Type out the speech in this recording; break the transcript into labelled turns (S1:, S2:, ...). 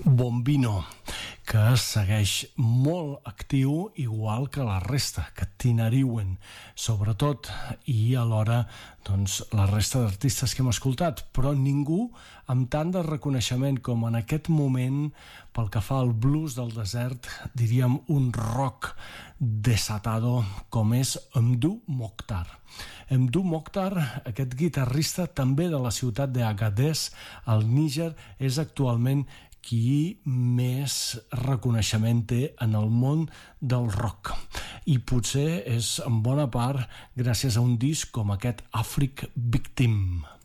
S1: Bombino, que segueix molt actiu, igual que la resta, que Tinariwen, sobretot, i alhora doncs, la resta d'artistes que hem escoltat, però ningú amb tant de reconeixement com en aquest moment, pel que fa al blues del desert, diríem un rock desatado, com és Mdou Moctar. Mdou Moctar, aquest guitarrista també de la ciutat d'Agadez, al Níger, és actualment qui més reconeixement té en el món del rock. I potser és en bona part gràcies a un disc com aquest Afrique Victime.